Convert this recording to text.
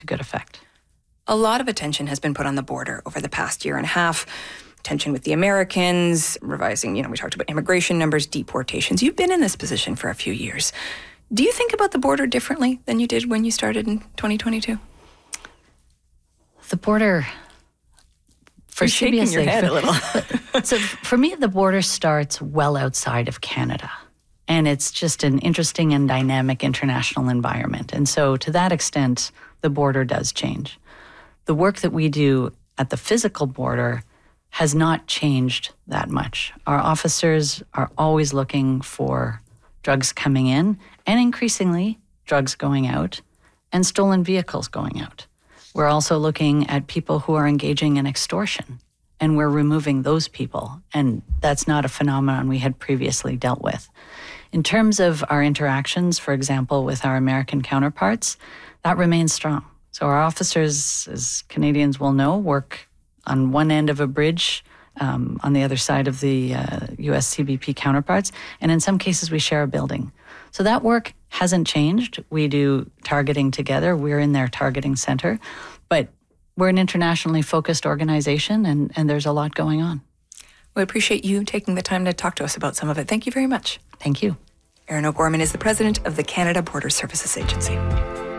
to good effect. A lot of attention has been put on the border over the past year and a half. Tension with the Americans, revising, we talked about immigration numbers, deportations. You've been in this position for a few years. Do you think about the border differently than you did when you started in 2022? The border, You're shaking your head a little. So for me, the border starts well outside of Canada. And it's just an interesting and dynamic international environment. And so to that extent, the border does change. The work that we do at the physical border has not changed that much. Our officers are always looking for drugs coming in and increasingly drugs going out and stolen vehicles going out. We're also looking at people who are engaging in extortion, and we're removing those people. And that's not a phenomenon we had previously dealt with. In terms of our interactions, for example, with our American counterparts, that remains strong. So our officers, as Canadians will know, work on one end of a bridge, on the other side of the U.S. CBP counterparts, and in some cases we share a building. So that work hasn't changed. We do targeting together. We're in their targeting center, but we're an internationally focused organization, and there's a lot going on. We appreciate you taking the time to talk to us about some of it. Thank you very much. Thank you. Erin O'Gorman is the president of the Canada Border Services Agency.